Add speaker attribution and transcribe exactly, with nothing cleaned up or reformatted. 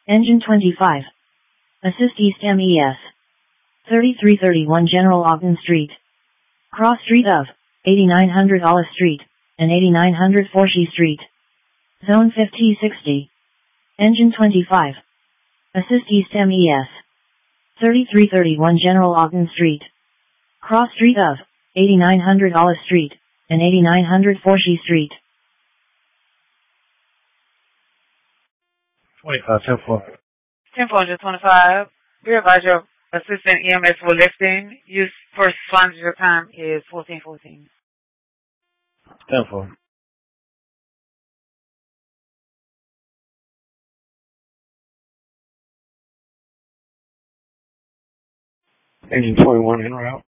Speaker 1: Engine twenty-five. Assist East M E S. thirty-three thirty-one General Ogden Street. Cross Street of eighty-nine hundred Alice Street and eighty-nine hundred Forshee Street. Zone fifty sixty. Engine twenty-five. Assist East M E S. thirty-three thirty-one General Ogden Street. Cross Street of eighty-nine hundred Alice Street and eighty-nine hundred Forshee Street.
Speaker 2: twenty-five, ten four.
Speaker 3: ten four twenty-five. Be advised your assistant E M S for lifting. Use first responder your time is fourteen fourteen.
Speaker 2: ten four. Engine twenty-one en route.